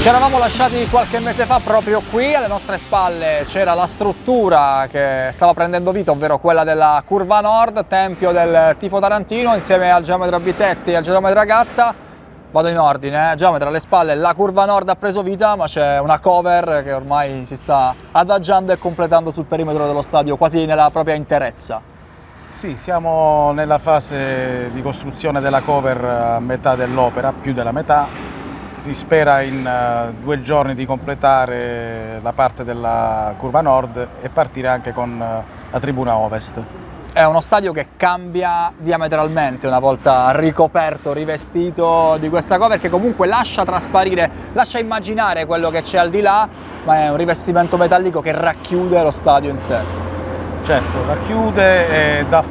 Ci eravamo lasciati qualche mese fa proprio qui, alle nostre spalle c'era la struttura che stava prendendo vita, ovvero quella della Curva Nord, tempio del tifo tarantino, insieme al geometra Bitetti e al geometra Gatta. Vado in ordine, geometra, alle spalle la Curva Nord ha preso vita, ma c'è una cover che ormai si sta adagiando e completando sul perimetro dello stadio, quasi nella propria interezza. Sì, siamo nella fase di costruzione della cover a metà dell'opera, più della metà. Si spera in 2 giorni di completare la parte della Curva Nord e partire anche con la tribuna Ovest. È uno stadio che cambia diametralmente una volta ricoperto, rivestito di questa cover, che comunque lascia trasparire, lascia immaginare quello che c'è al di là, ma è un rivestimento metallico che racchiude lo stadio in sé. Certo, racchiude e dà